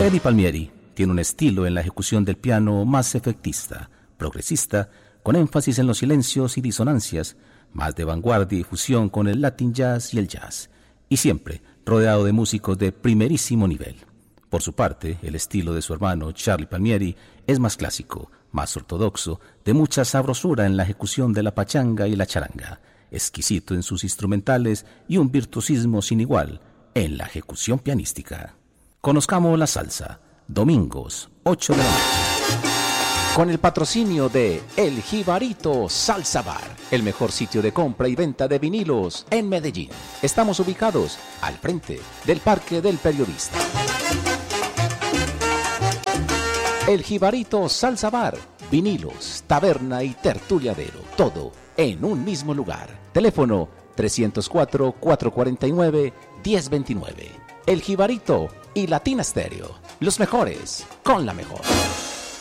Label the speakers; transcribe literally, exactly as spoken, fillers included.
Speaker 1: Eddie Palmieri tiene un estilo en la ejecución del piano más efectista, progresista, con énfasis en los silencios y disonancias, más de vanguardia y fusión con el Latin jazz y el jazz, y siempre rodeado de músicos de primerísimo nivel. Por su parte, el estilo de su hermano Charlie Palmieri es más clásico, más ortodoxo, de mucha sabrosura en la ejecución de la pachanga y la charanga, exquisito en sus instrumentales y un virtuosismo sin igual en la ejecución pianística. Conozcamos la salsa, domingos, ocho de la noche.
Speaker 2: Con el patrocinio de El Jibarito Salsa Bar, el mejor sitio de compra y venta de vinilos en Medellín. Estamos ubicados al frente del Parque del Periodista. El Jibarito Salsa Bar, vinilos, taberna y tertuliadero, todo en un mismo lugar. Teléfono trescientos cuatro, cuatrocientos cuarenta y nueve, diez veintinueve. El Jibarito y Latina Stereo, los mejores con la mejor.